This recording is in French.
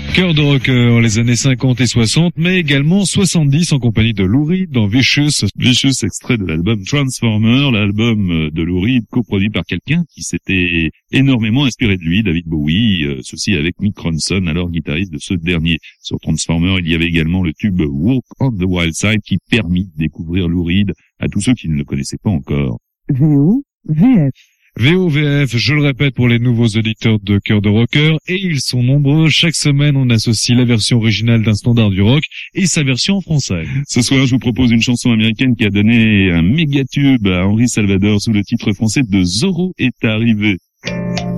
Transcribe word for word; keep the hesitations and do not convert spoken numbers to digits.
Cœur de rocker, les années cinquante et soixante, mais également soixante-dix en compagnie de Lou Reed dans Vicious. Vicious, extrait de l'album Transformer, l'album de Lou Reed coproduit par quelqu'un qui s'était énormément inspiré de lui, David Bowie, euh, ceci avec Mick Ronson, alors guitariste de ce dernier. Sur Transformer, il y avait également le tube Walk on the Wild Side qui permit de découvrir Lou Reed à tous ceux qui ne le connaissaient pas encore. V O V F. V O V F, je le répète pour les nouveaux auditeurs de Cœur de Rocker, et ils sont nombreux. Chaque semaine, on associe la version originale d'un standard du rock et sa version en français. Ce soir, je vous propose une chanson américaine qui a donné un méga tube à Henri Salvador sous le titre français de Zorro est arrivé.